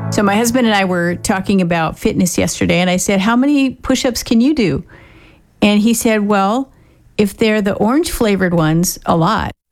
So my husband and I were talking about fitness yesterday, and I said, how many push-ups can you do? And he said, well, if they're the orange flavored ones, a lot.